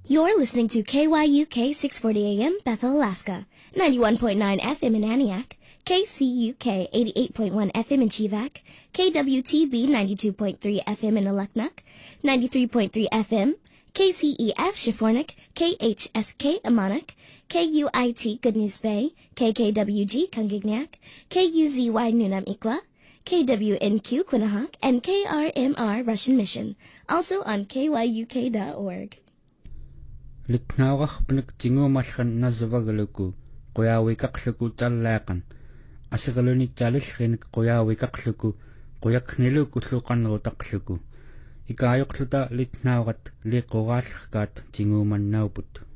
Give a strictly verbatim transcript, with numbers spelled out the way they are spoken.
You're listening to K Y U K six forty A M Bethel, Alaska, ninety-one point nine F M in Aniak, K C U K eighty-eight point one F M in Chivak, K W T B ninety-two point three F M in Aluknuk, ninety-three point three F M, K C E F Shifornik, K H S K Amanak, K U I T Good News Bay, K K W G Kungignac, K U Z Y Nunam Ikwa, K W N Q Quinnahock, and K R M R Russian Mission, also on K Y U K dot org. Litnaawaqpanik tinguumallan nasavagaluku quyaawikaqluku tallaaqan asiqalunitaalillrinik quyaawikaqluku quyakniluku lluqannerutaqluku ikaayoqluta litnaawaqat liiquraallерkaat tinguumannauput